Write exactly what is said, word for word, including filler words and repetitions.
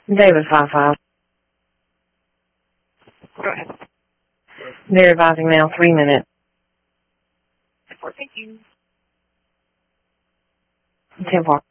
David five five. Go ahead. They're advising now three minutes. Thank you. ten four.